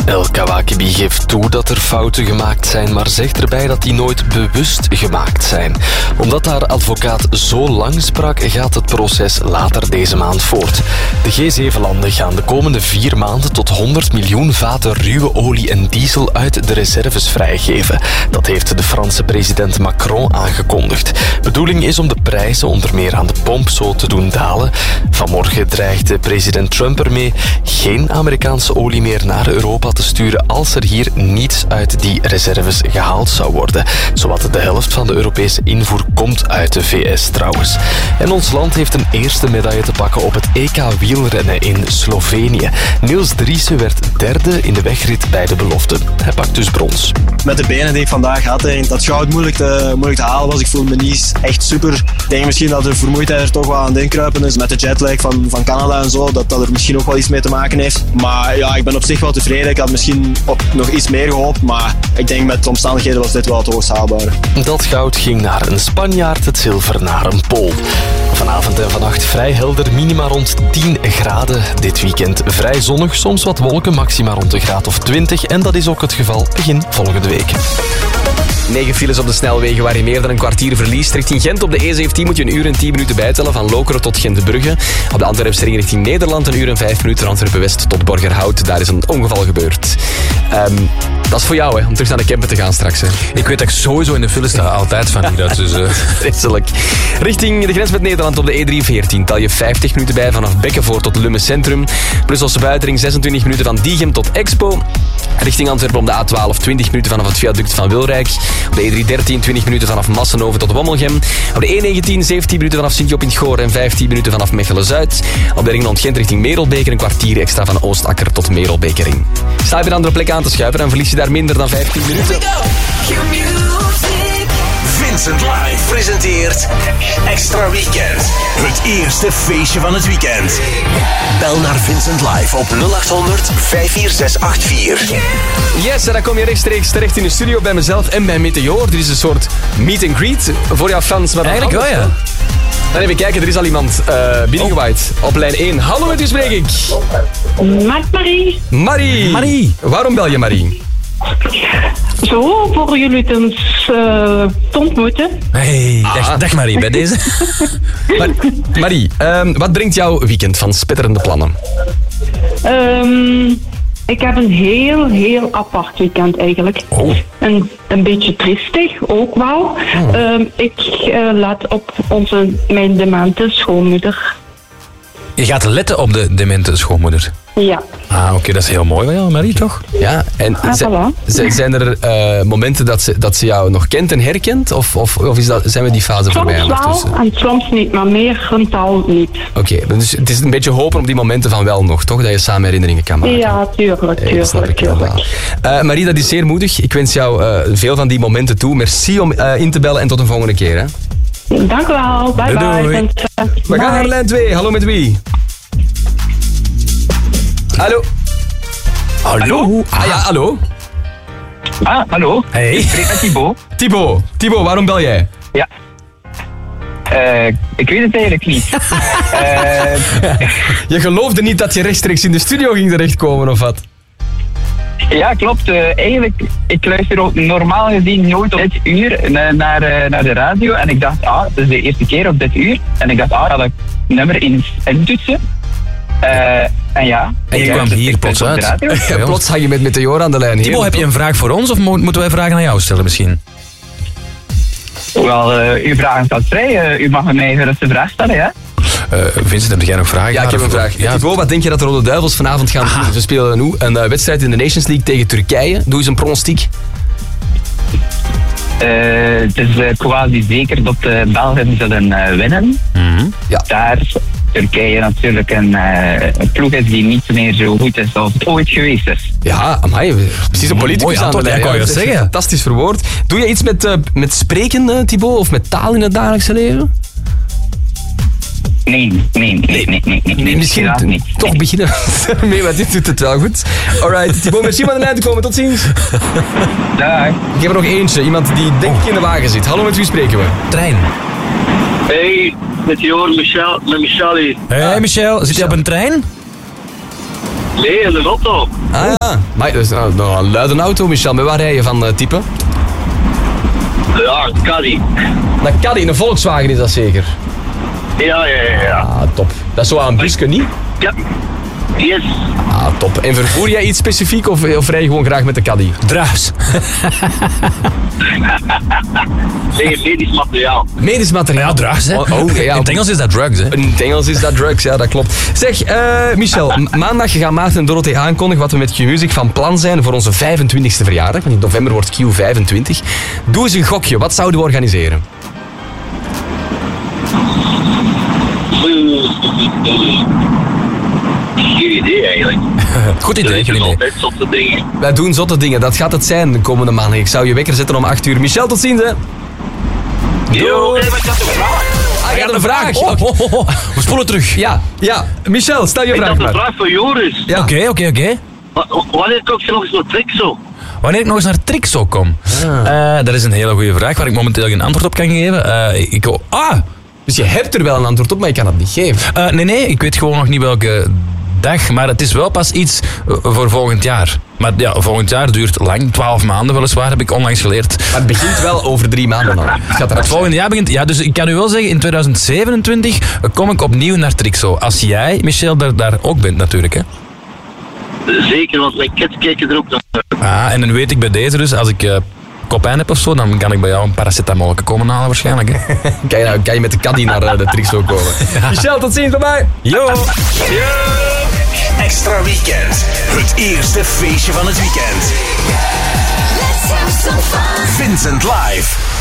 El Kawakibi geeft toe dat er fouten gemaakt zijn, maar zegt erbij dat die nooit bewust gemaakt zijn. Omdat haar advocaat zo lang sprak, gaat het proces later deze maand voort. De G7-landen gaan de komende 4 maanden tot 100 miljoen vaten ruwe olie en diesel uit de reserves vrijgeven. Dat heeft de Franse president Macron aangekondigd. Bedoeling is om de prijzen onder meer aan de pomp zo te doen dalen. Vanmorgen dreigde president Trump ermee geen Amerikaanse olie meer naar Europa te sturen als er hier niets uit die reserves gehaald zou worden. Zowat de helft van de Europese invoer komt uit de VS trouwens. En ons land heeft een eerste medaille te pakken op het EK wielrennen in Slovenië. Niels Driessen werd 3e in de wegrit bij de belofte. Hij pakt dus brons. Met de benen die ik vandaag had, denk ik dat goud moeilijk te halen was. Ik voel me niet echt super. Ik denk misschien dat de vermoeidheid er toch wel aan het inkruipen is. Met de jetlag van Canada en zo, dat er misschien ook wel iets mee te maken heeft. Maar ja, ik ben op zich wel tevreden. Ik had misschien op nog iets meer gehoopt, maar ik denk met de omstandigheden was dit wel het hoogst haalbare. Dat goud ging naar een Spanjaard, het zilver naar een Pool. Vanavond en vannacht vrij helder, minima rond 10 graden. Dit weekend vrij zonnig, soms wat wolken, maxima rond een graad of 20. En dat is ook het geval begin volgende week. 9 files op de snelwegen waar je meer dan een kwartier verliest. Richting Gent op de E17 moet je 1 uur en 10 minuten bijtellen. Van Lokeren tot Gent-Brugge. Op de Antwerpse ring richting Nederland 1 uur en 5 minuten. Antwerpen-West tot Borgerhout. Daar is een ongeval gebeurd. Dat is voor jou, hè, om terug naar de camper te gaan straks. Hè. Ik weet dat ik sowieso in de file sta. Altijd van hieruit. Dus, Vreselijk. Richting de grens met Nederland op de E314 tel je 50 minuten bij vanaf Bekkenvoort tot Lummen Centrum. Brusselse buitenring 26 minuten van Diegem tot Expo. Richting Antwerpen op de A12 20 minuten vanaf het viaduct van Wilrijk. Op de E313 20 minuten vanaf Massenhoven tot Wommelgem. Op de E19 17 minuten vanaf Sint-Job in het Goor en 15 minuten vanaf Mechelen-Zuid. Op de ring rond Gent richting Merelbeek een kwartier extra van Oostakker tot Merelbekering. Sta je bij een andere plek aan te schuiven, dan verlies je daar minder dan 15 minuten. Vincent Live presenteert Extra Weekend. Het eerste feestje van het weekend. Bel naar Vincent Live op 0800 54684. Yes, en dan kom je rechtstreeks terecht in de studio bij mezelf en bij Meteor. Dit is een soort meet and greet voor jouw fans. Maar eigenlijk wel, ja. Dan even kijken, er is al iemand binnengewaaid op lijn 1. Hallo, met u spreek ik. Met Marie. Marie. Waarom bel je Marie? Zo, voor jullie te ontmoeten. Hey, dag Marie, bij deze. Marie, wat brengt jouw weekend van spetterende plannen? Ik heb een heel apart weekend eigenlijk. Oh. Een beetje triestig, ook wel. Ik let op mijn demente schoonmoeder. Je gaat letten op de demente schoonmoeder. Ja. Oké, dat is heel mooi van jou, Marie, toch? Ja, en zijn er momenten dat ze jou nog kent en herkent? Of zijn we die fase voorbij ondertussen? Soms wel, en soms niet, maar meer frontaal niet. Oké, dus het is een beetje hopen op die momenten van wel nog, toch? Dat je samen herinneringen kan maken. Ja, tuurlijk. Dat snap ik helemaal. Marie, dat is zeer moedig. Ik wens jou veel van die momenten toe. Merci om in te bellen en tot een volgende keer. Hè? Dank u wel. Bye bye. We gaan naar lijn 2. Hallo, met wie? Hallo. Hallo? Ah ja, hallo. Hallo. Hey. Ik spreek met Thibaut. Thibaut, waarom bel jij? Ja. Ik weet het eigenlijk niet. Je geloofde niet dat je rechtstreeks in de studio ging terechtkomen, of wat? Ja, klopt. Eigenlijk, ik luister ook normaal gezien nooit op dit uur naar de radio. En ik dacht, dat is de eerste keer op dit uur. En ik dacht, dat ik nummer intoetsen. En ja. En je kwam hier plots uit. Plots hang je met Meteor aan de lijn. Thibaut, heb je een vraag voor ons of moeten wij vragen aan jou stellen misschien? Wel, uw vraag staat vrij. U mag mij gerust de vraag stellen, ja? Vincent, heb jij nog vragen? Ja, ik heb een vraag. Ja. Thibaut, wat denk je dat de Rode Duivels vanavond gaan doen? Ze spelen nu een wedstrijd in de Nations League tegen Turkije. Doe eens een pronostiek. Het is quasi zeker dat de Belgen zullen winnen. Mm-hmm. Ja. Daar Turkije natuurlijk een ploeg is die niet meer zo goed is als het ooit geweest is. Ja, amai, precies een politicus aan de lijn. Ja, kan je dat zeggen? Fantastisch verwoord. Doe je iets met spreken, Thibaut, of met taal in het dagelijkse leven? Nee. Misschien niet. Toch beginnen ermee, want dit doet het wel goed. Alright, Thibaut, merci om aan de lijn te komen. Tot ziens. Dag. Ik heb er nog eentje. Iemand die denk ik in de wagen zit. Hallo, met wie spreken we? Trein. Hey, met Michel hier. Hey Michel, zit je op een trein? Nee, in de auto. Ah ja, Maar dat is nog een luide auto, Michel. Met waar rij je van type? Ja, Caddy. Een Caddy, een Volkswagen is dat zeker? Ja. Ah, top. Dat is zo aan een busje, niet? Ja. Yes. Ah, top. En vervoer jij iets specifiek of rij je gewoon graag met de Caddy? Drugs. Nee, medisch materiaal. Medisch materiaal? Ja, drugs, hè. Ja, In het Engels is dat drugs, hè. In het Engels is dat drugs, ja, dat klopt. Zeg, Michel, maandag gaan Maarten en Dorothee aankondigen wat we met Q-Music van plan zijn voor onze 25e verjaardag. Want in november wordt Q 25. Doe eens een gokje, wat zouden we organiseren? Geen idee eigenlijk. Goed idee, Dat geen is idee. altijd zotte dingen. Wij doen zotte dingen, dat gaat het zijn de komende maandag. Ik zou je wekker zetten om 8 uur. Michel, tot ziens, hè. Yo, maar ik had een vraag. Ah, je had een vraag. We spoelen terug. Ja, Michel, stel je Ik vraag had een maar. vraag voor Joris. Ja. Oké. Wanneer kom je nog eens met Trixo? Wanneer ik nog eens naar Trixo kom? Dat is een hele goede vraag, waar ik momenteel geen antwoord op kan geven. Dus je hebt er wel een antwoord op, maar je kan het niet geven. Nee, ik weet gewoon nog niet welke dag, maar het is wel pas iets voor volgend jaar. Maar ja, volgend jaar duurt lang, 12 maanden weliswaar, heb ik onlangs geleerd. Maar het begint wel over 3 maanden al. Het volgende jaar begint, ja, dus ik kan u wel zeggen, in 2027 kom ik opnieuw naar Trixo. Als jij, Michel, daar ook bent natuurlijk, hè. Zeker, want mijn kids kijken er ook naar. En dan weet ik bij deze dus, als ik kopijn heb of zo, dan kan ik bij jou een paracetamol komen halen waarschijnlijk, hè. Kan je met de Caddy naar de Trixo komen. Ja. Michel, tot ziens, bye bye. Yo! Extra Weekend. Het eerste feestje van het weekend. Vincent Live.